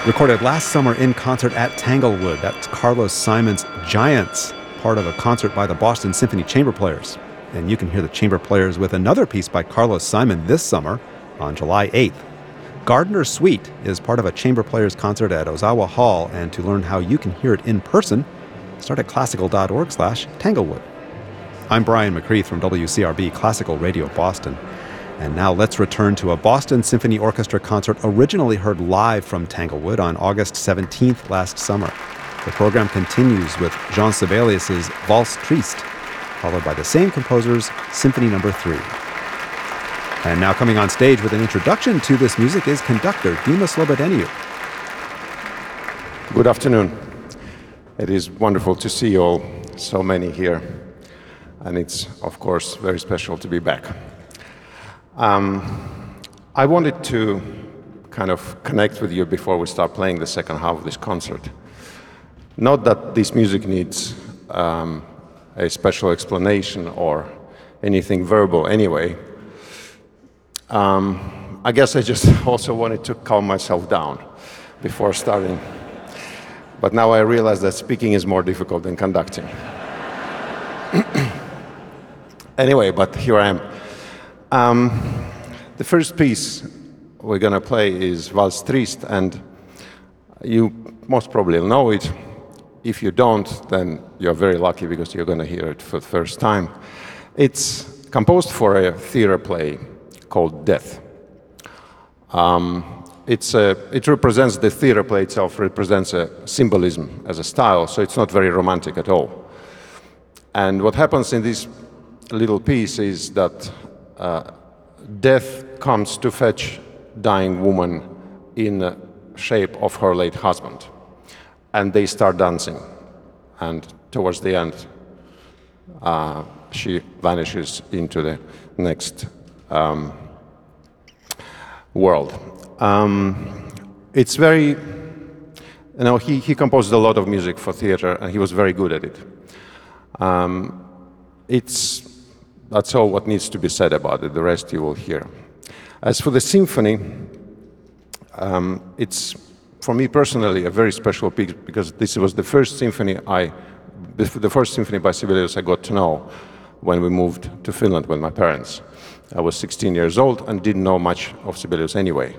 Recorded last summer in concert at Tanglewood. That's Carlos Simon's Giants, part of a concert by the Boston Symphony Chamber Players. And you can hear the chamber players with another piece by Carlos Simon this summer on July 8th. Gardner Suite is part of a chamber players concert at Ozawa Hall, and to learn how you can hear it in person, start at classical.org/Tanglewood. I'm Brian McCreath from WCRB Classical Radio Boston. And now let's return to a Boston Symphony Orchestra concert originally heard live from Tanglewood on August 17th last summer. The program continues with Jean Sibelius' Valse Triste, followed by the same composer's Symphony No. 3. And now coming on stage with an introduction to this music is conductor Dima Slobodeniuk. Good afternoon. It is wonderful to see you all, so many here. And it's, of course, very special to be back. I wanted to kind of connect with you before we start playing the second half of this concert. Not that this music needs a special explanation or anything verbal anyway. I guess I just also wanted to calm myself down before starting. But now I realize that speaking is more difficult than conducting. Anyway, but here I am. The first piece we're going to play is Valse Triste, and you most probably know it. If you don't, then you're very lucky because you're going to hear it for the first time. It's composed for a theater play called Death. It represents, the theater play itself represents a symbolism as a style, so it's not very romantic at all. And what happens in this little piece is that death comes to fetch dying woman in the shape of her late husband. And they start dancing. And towards the end, she vanishes into the next world. It's very, he composed a lot of music for theater, and he was very good at it. That's all what needs to be said about it. The rest you will hear. As for the symphony, it's, for me personally, a very special piece because this was the first symphony the first symphony by Sibelius I got to know when we moved to Finland with my parents. I was 16 years old and didn't know much of Sibelius anyway.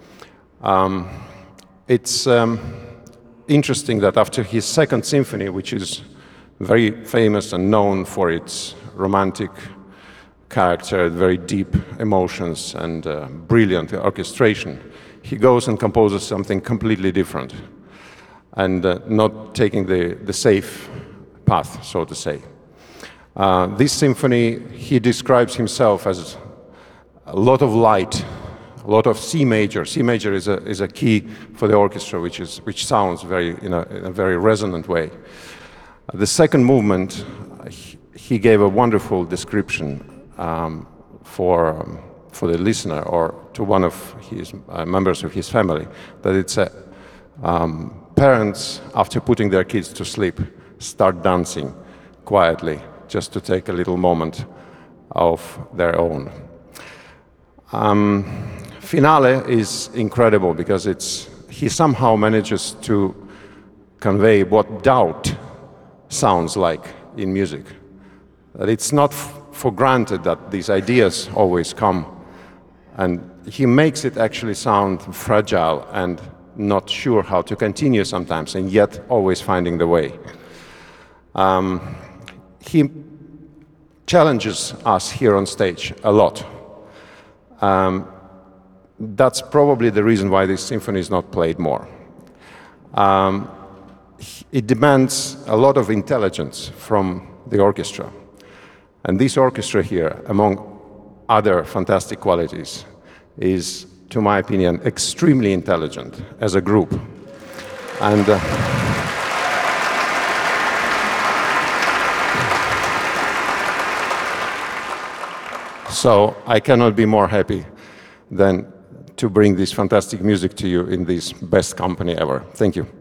It's interesting that after his second symphony, which is very famous and known for its romantic character, very deep emotions, and brilliant orchestration, he goes and composes something completely different and not taking the safe path, so to say. This symphony, he describes himself as a lot of light, a lot of C major. C major is a key for the orchestra, which sounds very in a very resonant way. The second movement, he gave a wonderful description for the listener or to one of his members of his family, that it's parents, after putting their kids to sleep, start dancing quietly just to take a little moment of their own. Finale is incredible because he somehow manages to convey what doubt sounds like in music. That it's not for granted that these ideas always come, and he makes it actually sound fragile and not sure how to continue sometimes, and yet always finding the way. He challenges us here on stage a lot. That's probably the reason why this symphony is not played more. It demands a lot of intelligence from the orchestra. And this orchestra here, among other fantastic qualities, is, to my opinion, extremely intelligent as a group. And so I cannot be more happy than to bring this fantastic music to you in this best company ever. Thank you.